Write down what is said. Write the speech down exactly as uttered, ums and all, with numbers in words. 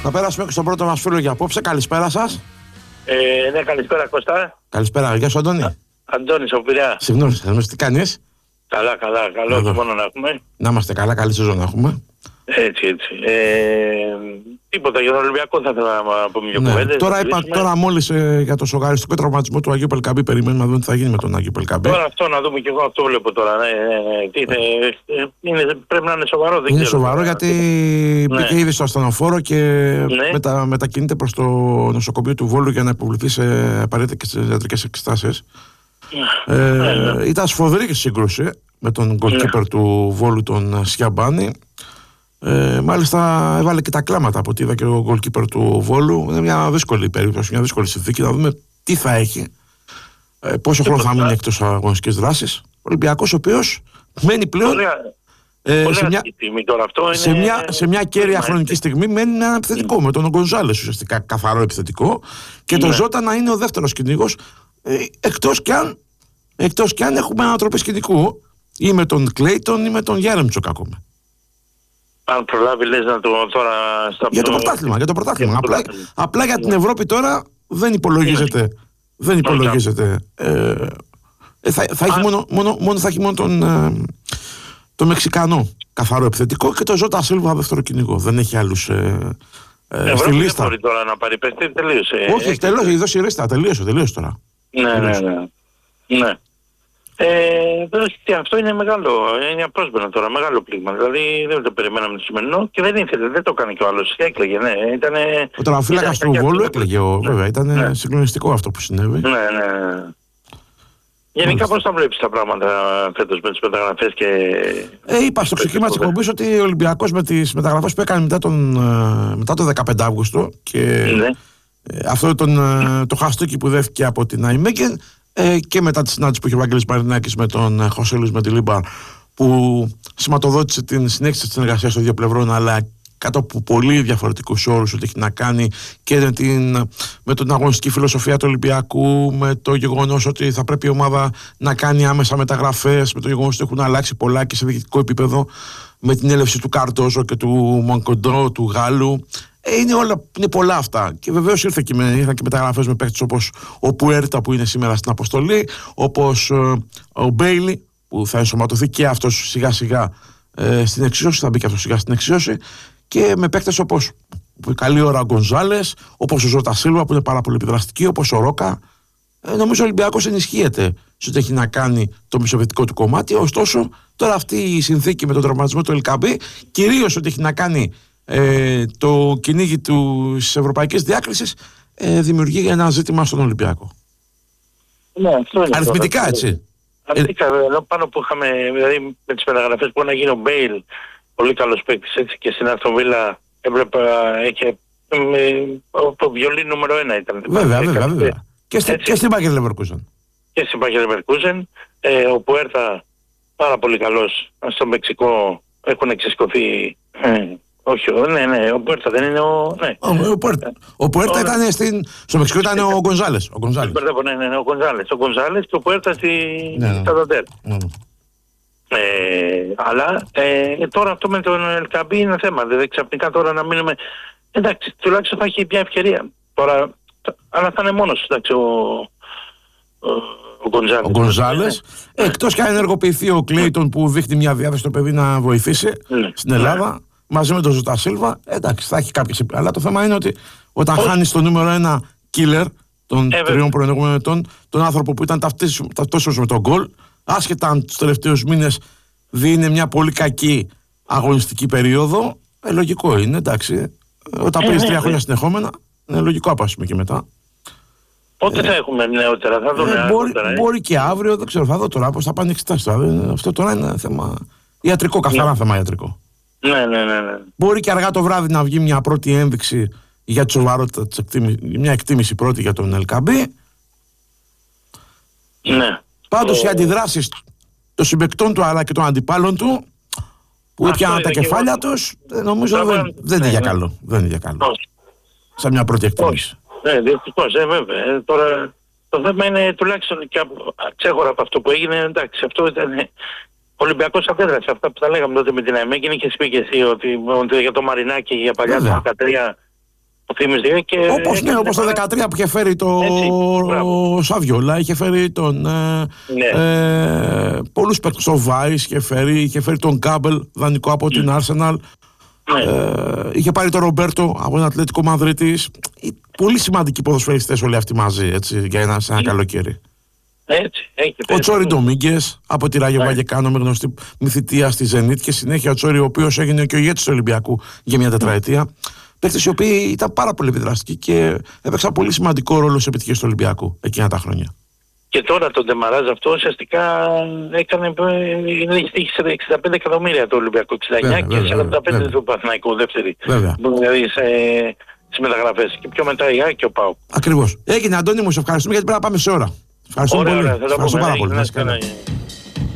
Να περάσουμε και στον πρώτο μας φίλο για απόψε. Καλησπέρα σας. Ε, ναι, καλησπέρα Κώστα. Καλησπέρα, γεια σου Αντώνη. Α, Αντώνης, ο Πειραιάς. Συγγνώμη, συγγνώμη, τι κάνεις? Καλά, καλά, καλό χειμώνα να έχουμε. Να είμαστε καλά, καλή σεζόν να έχουμε. Έτσι, έτσι. Ε, τίποτα για τον Ολυμπιακό θα ήθελα να πούμε μια Ναι. κουβέντα. Τώρα, είπα, τώρα μόλις ε, για το σοκαριστικό τραυματισμό του Αγίου Πελκαμπή, περιμένουμε να δούμε τι θα γίνει με τον Αγίου Πελκαμπή. Τώρα αυτό να δούμε και εγώ αυτό βλέπω τώρα. Ναι, ναι, τι είναι, είναι, πρέπει να είναι σοβαρό. Δεν Είναι ξέρω, σοβαρό τώρα. γιατί Ναι. μπήκε ήδη στο ασθενοφόρο και Ναι. μετα, μετακινείται προς το νοσοκομείο του Βόλου για να υποβληθεί σε απαραίτητες ιατρικές εξετάσεις. Ναι. Ε, Ναι, ναι. Ήταν σφοδρή σύγκρουση με τον goalkeeper Ναι. του Βόλου, τον Σιαμπάνη. Ε, μάλιστα έβαλε και τα κλάματα από ό,τι είδα και ο goalkeeper του Βόλου. Είναι μια δύσκολη περίπτωση, μια δύσκολη συνθήκη. Να δούμε τι θα έχει, ε, πόσο χρόνο θα μείνει εκτός αγωνιστικής δράσης. Ο Ολυμπιακός, ο οποίος μένει πλέον Πολύ, ε, πολύ σε, μια, τιμή τώρα αυτό. Είναι... σε, μια, σε μια κέρια Ναι. χρονική στιγμή μένει με ένα επιθετικό, με τον Γκονζάλες ουσιαστικά καθαρό επιθετικό, και το Ναι. Ζώτα να είναι ο δεύτερος κυνηγός, ε, εκτός κι αν, εκτός κι αν έχουμε ανατροπή σκηνικού ή με τον Κλέιτον ή με τον Γιάρεμτσοκ ακόμα. Αν προλάβει λες να το τώρα... Στα... Για το πρωτάθλημα, για το πρωτάθλημα. Για το Απλά, πρωτάθλημα. απλά για την Ευρώπη τώρα δεν υπολογίζεται. Δεν υπολογίζεται. Ε, ε, θα, θα έχει μόνο, μόνο, μόνο, θα έχει μόνο τον, ε, τον Μεξικανό καθαρό επιθετικό και τον Ζώτα Σίλβα δεύτερο κυνηγό. Δεν έχει άλλους ε, ε, στη Ευρώπη δεν λίστα. μπορεί τώρα να πάρει παίχτη, τελείωσε. Όχι, έχει τελειώσει, έχει δώσει ρίστα. Τελείωσε, τελείωσε τώρα. Ναι, ναι, ναι. ναι. Ε, βέβαια, αυτό είναι μεγάλο, είναι απρόσμενο τώρα, μεγάλο πλήγμα. Δηλαδή δεν το περιμέναμε το σημερινό και δεν ήθελε, δεν το έκανε και ο άλλος. Έκλαιγε, ναι. Ήτανε, Ο τραυματοφύλακας του Βόλου έκλαιγε, ο, βέβαια. Ήταν ναι. συγκλονιστικό αυτό που συνέβη. Ναι, ναι. Γενικά πώς θα βλέπεις τα πράγματα φέτος με τις μεταγραφές και... Ε, είπα στο ξεκίνημα της εκπομπής ότι ο Ολυμπιακός με τις μεταγραφές που έκανε μετά τον, ε, μετά το δεκαπέντε Αύγουστο και Ναι. ε, αυτό τον, ε, το χαστούκι που δέθηκε από την Αϊμέγεν ε, και μετά τη συνάντηση που είχε ο Βαγγέλης Μαρινάκης με τον ε, Χωσέ Λουίς Μεντιλίμπαρ, που σηματοδότησε την συνέχιση της συνεργασίας των δύο πλευρών, αλλά κάτω από πολύ διαφορετικούς όρους, ότι έχει να κάνει και με την, με την αγωνιστική φιλοσοφία του Ολυμπιακού, με το γεγονός ότι θα πρέπει η ομάδα να κάνει άμεσα μεταγραφές, με το γεγονός ότι έχουν αλλάξει πολλά και σε διοικητικό επίπεδο, με την έλευση του Καρτόζο και του Μονκοντρό, του Γάλλου. Ε, είναι, όλα, είναι πολλά αυτά. Και βεβαίως ήρθε και με, ήρθαν και μεταγραφές με παίκτες όπως ο Πουέρτα που είναι σήμερα στην αποστολή, όπως ε, ο Μπέιλι που θα ενσωματωθεί και αυτός σιγά σιγά ε, στην εξίσωση, θα μπει και αυτός σιγά στην εξίσωση, και με παίκτες όπως καλή ώρα ο Γκονζάλες, όπως ο Ζώτα Σίλβα που είναι πάρα πολύ επιδραστική, όπως ο Ρόκα. Ε, νομίζω ο Ολυμπιακός ενισχύεται σε ό,τι έχει να κάνει το μεσοβετικό του κομμάτι. Ωστόσο, τώρα αυτή η συνθήκη με τον τραυματισμό του Ελκαμπή, κυρίως ό,τι έχει να κάνει ε, το κυνήγι της ευρωπαϊκής διάκρισης, ε, δημιουργεί ένα ζήτημα στον Ολυμπιακό. Ναι, αυτό είναι. Αριθμητικά, τώρα. έτσι. Αριθμητικά, ενώ πάνω που είχαμε, δηλαδή με τις μεταγραφές που να γίνει ο Μπέιλ, πολύ καλός παίκτης, έτσι, και στην Αστον Βίλα έβλεπα, είχε το βιολί νούμερο ένα ήταν. Βέβαια, βέβαια, βέβαια. Και, στη, και στην Μπάγερ Λεβερκούζεν. Και στην Μπάγερ Λεβερκούζεν. Ε, ο Πουέρτα πάρα πολύ καλός. Στο Μεξικό έχουν εξισκωθεί. Ε, όχι, ναι, ναι, ο Πουέρτα δεν είναι ο... Ναι. Ο, ο, Πουέρτα, ο Πουέρτα ήταν στην... Στο Μεξικό ήταν ο Γκονζάλες. Ο Γκονζάλες. Ναι, ναι, ναι, ο Γκονζάλες. Ο Γκονζάλες και ο Πουέρτα στη Σταδοντέρ. Ναι. Ε, αλλά ε, τώρα αυτό με τον Ελκαμπή είναι θέμα. Δηλαδή ξαφνικά τώρα να μείνουμε... Εντάξει, τουλάχιστον θα έχει μια ευκαιρία. Τώρα, αλλά θα είναι μόνος, εντάξει, ο, ο, ο Γκονζάλες. Ο Γκονζάλες. Ναι. Εκτός και αν ενεργοποιηθεί ο Κλέιτον που δείχνει μια διάθεση το παιδί να βοηθήσει ναι. στην Ελλάδα, ναι. μαζί με τον Ζώτα Σίλβα, εντάξει, θα έχει κάποιες. Αλλά το θέμα είναι ότι όταν χάνεις το νούμερο ένα killer των ε, τριών προηγούμενων ετών, τον άνθρωπο που ήταν ταυτόσιμος με τον γκολ, άσχετα αν τους τελευταίους μήνες δίνει μια πολύ κακή αγωνιστική περίοδο, ε, λογικό είναι, εντάξει. Όταν ε, παίρνεις τρία χρόνια συνεχόμενα, είναι λογικό να πάσουμε και μετά. Πότε ε, θα έχουμε νεότερα, θα δούμε. Ε, μπορεί, ε. μπορεί και αύριο, δεν ξέρω, θα δω τώρα πώς θα πάνε οι εξετάσεις. Αυτό τώρα είναι θέμα ιατρικό, καθαρά ναι. θέμα ιατρικό. Ναι, ναι, ναι, ναι. Μπορεί και αργά το βράδυ να βγει μια πρώτη ένδειξη για τη σοβαρότητα της εκτίμησης, μια εκτίμηση πρώτη για τον Ελκαμπή. Ναι. Πάντως ε... οι αντιδράσεις των συμπαικτών του αλλά και των αντιπάλων του, που έπιαναν τα κεφάλια εγώ... τους, νομίζω δεν, δεν, δεν είναι για καλό. Δεν είναι για καλό. Όχι. Σαν μια πρώτη εκτίμηση. Ναι, δυστυχώς, ε, βέβαια. Ε, τώρα το θέμα είναι τουλάχιστον και από, ξέχωρα από αυτό που έγινε, εντάξει, αυτό ήταν... Ο Ολυμπιακός αντέδρασε αυτά που τα λέγαμε τότε με την ΑΕΜΕ και είχες πει και εσύ ότι, ότι για το Μαρινάκι για παλιά το δεκατρία Θήμης Δία και... Όπως, ναι, όπως το δεκατρία που είχε φέρει το Σαβιόλα, είχε φέρει τον... Ε, ναι. ε, πολλούς παίκτες, ο Βάις είχε φέρει, είχε φέρει τον Κάμπελ, δανεικό από mm. την Arsenal. Ναι. Ε, είχε πάρει τον Ρομπέρτο από τον Ατλέτικο Μαδρίτης. Πολύ σημαντικοί ποδοσφαιριστές όλοι αυτοί μαζί, έτσι, για ένα, ένα mm. καλοκαίρι. Έτσι, έχει ο Τσόρι Ντομίγκες από τη Ράγιο Βαγεκάνο με γνωστή μυθιτία στη Ζενίτ και συνέχεια ο Τσόρι, ο οποίος έγινε και ο ηγέτης του Ολυμπιακού για μια τετραετία. Mm. Παίκτες οι οποίοι ήταν πάρα πολύ επιδραστικοί και έπαιξαν πολύ σημαντικό ρόλο σε επιτυχίες του Ολυμπιακού εκείνα τα χρόνια. Και τώρα τον Ντεμαράζ αυτό ουσιαστικά έκανε, έχει τύχει σε εξήντα πέντε εκατομμύρια το Ολυμπιακό, εξήντα εννιά βέβαια, και βέβαια, σαράντα πέντε το Παναθηναϊκό δεύτερη. Βέβαια. Δηλαδή σε, στις μεταγραφές. Και πιο μετά η ΑΕΚ και ο ΠΑΟΚ. Ακριβώς. Έγινε, Αντώνη μου, σε ευχαριστούμε γιατί πρέπει να πάμε σε ώρα. Ευχαριστούμε ωραία, πολύ. Ωραία, ευχαριστώ πάρα πολύ.